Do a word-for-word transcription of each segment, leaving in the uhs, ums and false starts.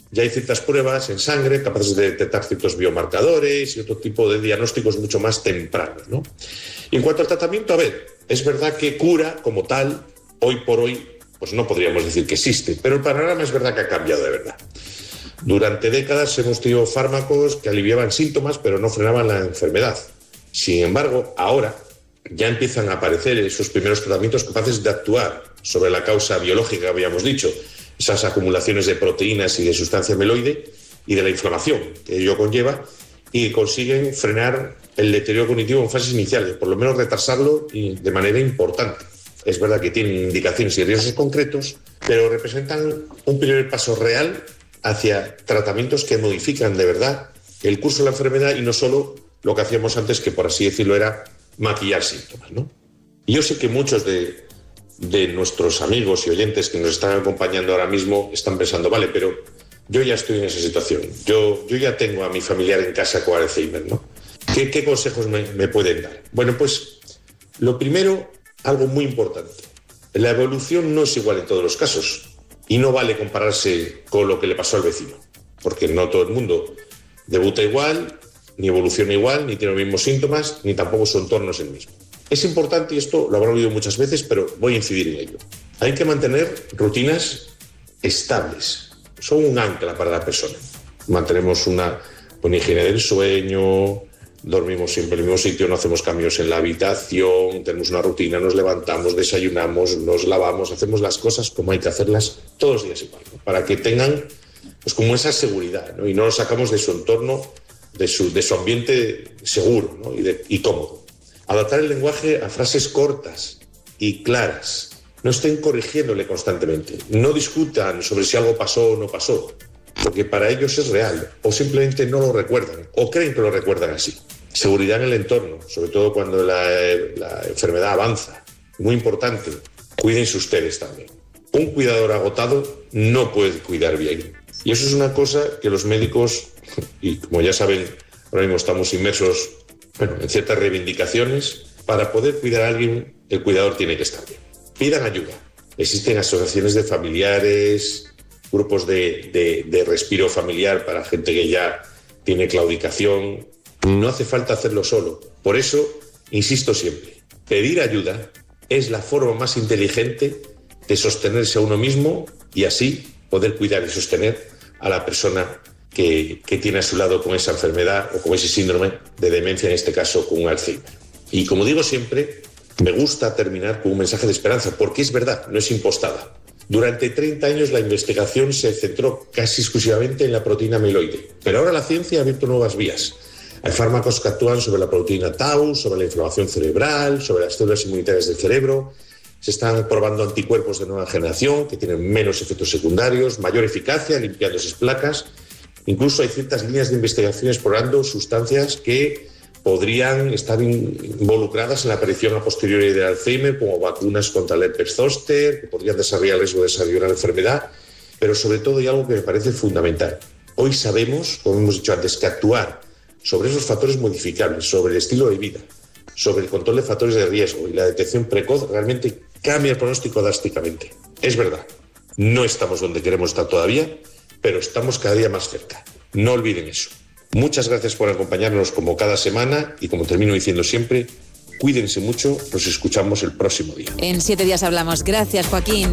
ya hay ciertas pruebas en sangre capaces de detectar ciertos biomarcadores y otro tipo de diagnósticos mucho más tempranos, ¿no? Y en cuanto al tratamiento, a ver, es verdad que cura como tal, hoy por hoy, pues no podríamos decir que existe, pero el panorama es verdad que ha cambiado de verdad. Durante décadas hemos tenido fármacos que aliviaban síntomas, pero no frenaban la enfermedad. Sin embargo, ahora ya empiezan a aparecer esos primeros tratamientos capaces de actuar sobre la causa biológica que habíamos dicho, esas acumulaciones de proteínas y de sustancia amiloide y de la inflamación que ello conlleva, y consiguen frenar el deterioro cognitivo en fases iniciales, por lo menos retrasarlo y de manera importante. Es verdad que tienen indicaciones y riesgos concretos, pero representan un primer paso real hacia tratamientos que modifican de verdad el curso de la enfermedad y no solo lo que hacíamos antes, que por así decirlo era maquillar síntomas, ¿no? Y yo sé que muchos de, de nuestros amigos y oyentes que nos están acompañando ahora mismo están pensando, vale, pero yo ya estoy en esa situación, yo, yo ya tengo a mi familiar en casa con Alzheimer, ¿no? ¿Qué, qué consejos me, me pueden dar? Bueno, pues lo primero, algo muy importante, la evolución no es igual en todos los casos. Y no vale compararse con lo que le pasó al vecino, porque no todo el mundo debuta igual, ni evoluciona igual, ni tiene los mismos síntomas, ni tampoco su entorno es el mismo. Es importante, y esto lo habrán oído muchas veces, pero voy a incidir en ello. Hay que mantener rutinas estables, son un ancla para la persona. Mantenemos una buena higiene del sueño, dormimos siempre en el mismo sitio, no hacemos cambios en la habitación, tenemos una rutina, nos levantamos, desayunamos, nos lavamos, hacemos las cosas como hay que hacerlas todos los días igual, ¿no? Para que tengan pues como esa seguridad, ¿no? Y no los sacamos de su entorno, de su, de su ambiente seguro, ¿no? y, de, y cómodo. Adaptar el lenguaje a frases cortas y claras. No estén corrigiéndole constantemente. No discutan sobre si algo pasó o no pasó, porque para ellos es real, o simplemente no lo recuerdan, o creen que lo recuerdan así. Seguridad en el entorno, sobre todo cuando la, la enfermedad avanza. Muy importante, cuídense ustedes también. Un cuidador agotado no puede cuidar bien. Y eso es una cosa que los médicos, y como ya saben, ahora mismo estamos inmersos bueno, en ciertas reivindicaciones. Para poder cuidar a alguien, el cuidador tiene que estar bien. Pidan ayuda. Existen asociaciones de familiares, grupos de, de, de respiro familiar para gente que ya tiene claudicación. No hace falta hacerlo solo. Por eso, insisto siempre, pedir ayuda es la forma más inteligente de sostenerse a uno mismo y así poder cuidar y sostener a la persona que, que tiene a su lado con esa enfermedad o con ese síndrome de demencia, en este caso con un Alzheimer. Y como digo siempre, me gusta terminar con un mensaje de esperanza, porque es verdad, no es impostada. Durante treinta años la investigación se centró casi exclusivamente en la proteína amiloide, pero ahora la ciencia ha abierto nuevas vías. Hay fármacos que actúan sobre la proteína tau, sobre la inflamación cerebral, sobre las células inmunitarias del cerebro. Se están probando anticuerpos de nueva generación que tienen menos efectos secundarios, mayor eficacia, limpiando esas placas. Incluso hay ciertas líneas de investigación explorando sustancias que podrían estar involucradas en la aparición a posteriori del Alzheimer, como vacunas contra el herpes zóster, que podrían desarrollar el riesgo de desarrollar la enfermedad. Pero sobre todo hay algo que me parece fundamental. Hoy sabemos, como hemos dicho antes, que actuar sobre esos factores modificables, sobre el estilo de vida, sobre el control de factores de riesgo y la detección precoz realmente cambia el pronóstico drásticamente. Es verdad, no estamos donde queremos estar todavía, pero estamos cada día más cerca. No olviden eso. Muchas gracias por acompañarnos como cada semana y como termino diciendo siempre, cuídense mucho, nos escuchamos el próximo día. En siete días hablamos. Gracias, Joaquín.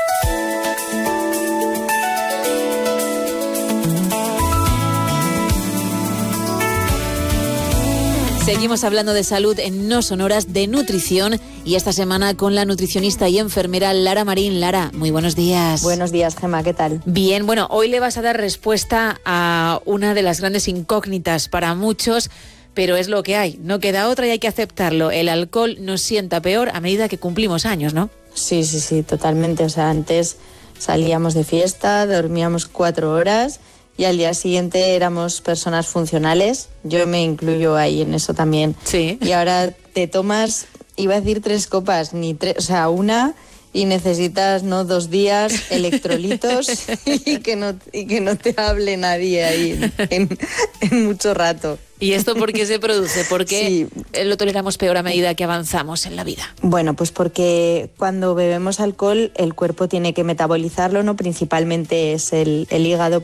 Seguimos hablando de salud en No Sonoras, de nutrición, y esta semana con la nutricionista y enfermera Lara Marín. Lara, muy buenos días. Buenos días, Gemma, ¿qué tal? Bien, bueno, hoy le vas a dar respuesta a una de las grandes incógnitas para muchos, pero es lo que hay, no queda otra y hay que aceptarlo. El alcohol nos sienta peor a medida que cumplimos años, ¿no? Sí, sí, sí, totalmente. O sea, antes salíamos de fiesta, dormíamos cuatro horas... y al día siguiente éramos personas funcionales. Yo me incluyo ahí en eso también. Sí. Y ahora te tomas, iba a decir tres copas, ni tres, o sea, una, y necesitas, ¿no?, dos días, electrolitos y que no, y que no te hable nadie ahí en, en, en mucho rato. ¿Y esto por qué se produce? ¿Por qué sí. lo toleramos peor a medida que avanzamos en la vida? Bueno, pues porque cuando bebemos alcohol el cuerpo tiene que metabolizarlo, ¿no? Principalmente es el, el hígado